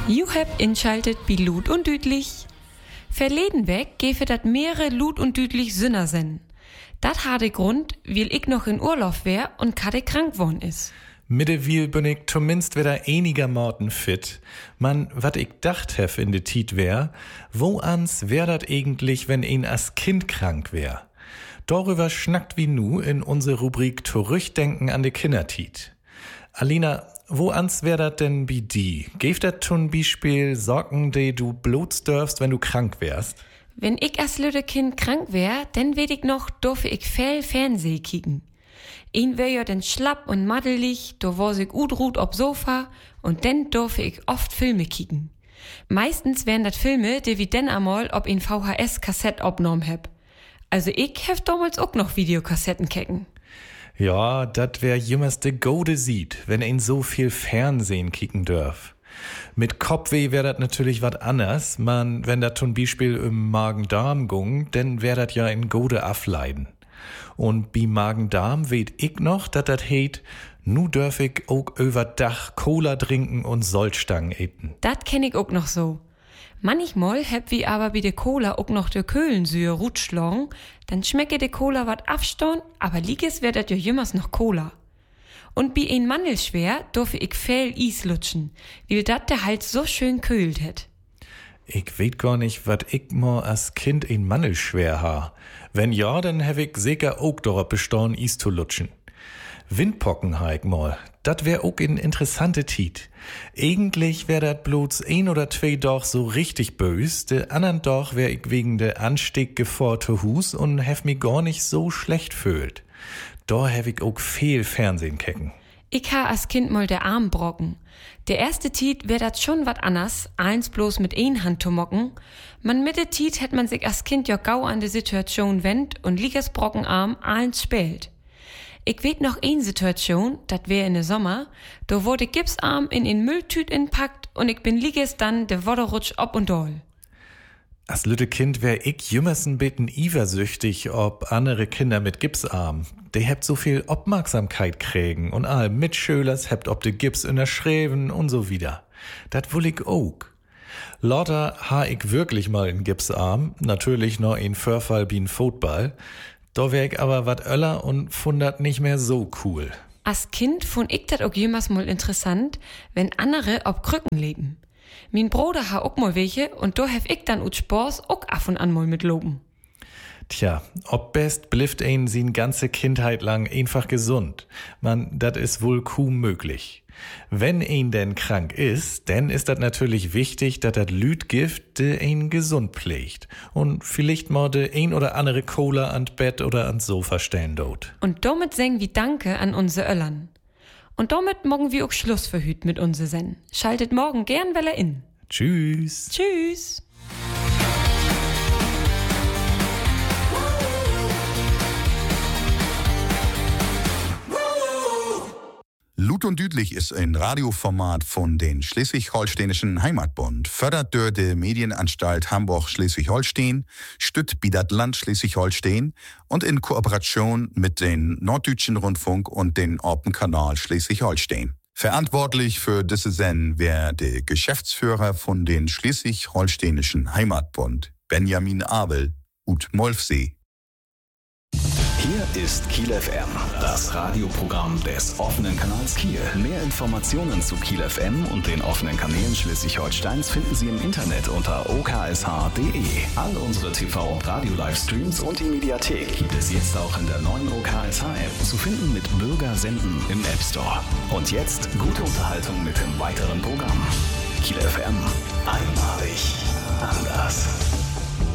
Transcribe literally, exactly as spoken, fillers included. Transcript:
You hab inschaltet bi Lut und Düdlich. Verleden weg gefe dat mehrere Lut und Düdlich Sünner sen. Dat hatte Grund, weil ich noch in Urlaub wär und kade krank worn is. Mittlerweile bin ich zumindest wieder einigermaßen fit. Man, wat ich dacht hef in de Tiet wär, wo ans wär dat eigentlich, wenn ein as Kind krank wär? Darüber schnackt wie nu in unsere Rubrik Zurückdenken an de Kindertiet. Alina, wo ans wär dat denn bi di? Geeft dat zum Beispiel Sorgen, de du bloß dörfst, wenn du krank wärst? Wenn ich als lüde Kind krank wär, dann weet ich noch, dürfe ich viel Fernseh kicken. Ihn wär ja dann schlapp und maddelig, da war ich udruht ob Sofa und dann dürfe ich oft Filme kicken. Meistens wären dat Filme, die wie denn einmal ob in V H S-Kassett obnorm heb. Also ich hef damals auch noch Videokassetten kecken. Ja, dat wär jemals de Gode sieht, wenn ein so viel Fernsehen kicken dörf. Mit Kopfweh wär dat natürlich wat anders, man, wenn dat zum Beispiel im Magen-Darm gung, denn wär dat ja in Gode afleiden. Und bi Magen-Darm weet ich noch, dat dat heet, nu dörf ich auch über Dach Cola trinken und Salzstangen eten. Dat kenn ich auch noch so. Manchmal heb wie aber bi de Cola auch noch de Köhlensühe rutschlong, dann schmecke de Cola wat afstorn, aber lieges wär dat ja jümmers noch Cola. Und bi ein Mandelschwer dürfe ich viel Is lutschen, weil dat der Hals so schön kühlt het. Ich weet gar nicht, wat ich mal als Kind ein Mandelschwer ha. Wenn ja, dann hab ich sicher auch darauf bestorn, Is zu lutschen. Windpocken ha ich mal. Dat wär auch ein interessante Tiet. Eigentlich wär dat bloß ein oder zwei doch so richtig bös, de andern doch wär ich wegen de Anstieg gefahr zu Hus und hef mi gar nicht so schlecht fühlt. Da hab ich auch viel Fernsehen kecken. Ich ha als Kind mal der Arm brocken. Der erste Tiet wär dat schon wat anders, eins bloß mit ein Hand zu mocken. Man mit der Tiet hätt man sich als Kind ja gau an de Situation wendt und liegers Brockenarm eins spielt. Ich weet noch ein Situation, dat wär in de Sommer, da wurde Gipsarm in in Mülltüt inpackt und ich bin liegers dann de Wodderrutsch ob und doll. Als lütte Kind wär ich jümmersen bitten iversüchtig ob andere Kinder mit Gipsarm. Die hebt so viel Aufmerksamkeit kriegen und all Mitschülers hebt ob de Gips in der Schreven und so wieder. Dat will ich auch. Lauter ha ich wirklich mal in Gipsarm, natürlich noch in Vorfall wie ein Football. Da wär ich aber wat öller und fund dat nicht mehr so cool. Als Kind fand ich dat auch jemals mal interessant, wenn andere ob Krücken leben. Mein Bruder ha auch mal welche und da hef ich dann ut Spaß auch af und an mal mit loben. Tja, ob best blifft ein sin ganze Kindheit lang einfach gesund. Man, dat is wohl kaum möglich. Wenn ein denn krank ist, dann ist dat natürlich wichtig, dat dat Lüt gift, de ein gesund pflegt. Und vielleicht mal de ein oder andere Cola an Bett oder ans Sofa stellen dort. Und damit singen wir Danke an unsere Öllern. Und damit morgen wir auch Schluss für hüt mit unse Sen. Schaltet morgen gern welle in. Tschüss. Tschüss. Lut und Düdlich ist ein Radioformat von den Schleswig-Holsteinischen Heimatbund, fördert durch die Medienanstalt Hamburg-Schleswig-Holstein, stützt bi dat Land Schleswig-Holstein und in Kooperation mit den Norddeutschen Rundfunk und den Orpen-Kanal Schleswig-Holstein. Verantwortlich für diese Sendung wär der Geschäftsführer von den Schleswig-Holsteinischen Heimatbund, Benjamin Abel, ut Molfsee. Hier ist Kiel F M, das Radioprogramm des offenen Kanals Kiel. Mehr Informationen zu Kiel F M und den offenen Kanälen Schleswig-Holsteins finden Sie im Internet unter o k s h punkt d e. All unsere T V- und Radio-Livestreams und die Mediathek gibt es jetzt auch in der neuen O K S H-App, zu finden mit Bürger senden im App Store. Und jetzt gute Unterhaltung mit dem weiteren Programm. Kiel F M, einmalig anders.